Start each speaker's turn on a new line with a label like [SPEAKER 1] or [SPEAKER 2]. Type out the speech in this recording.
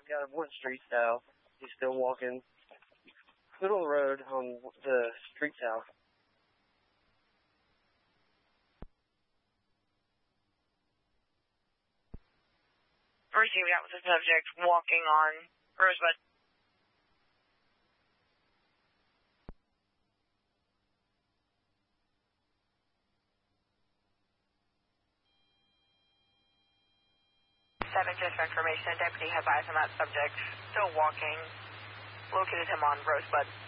[SPEAKER 1] got him one street south. He's still walking middle of the road on the street south.
[SPEAKER 2] Received out with the subject walking on Rosebud. Just for information, deputy has eyes on that subject, still walking, located him on Rosebud.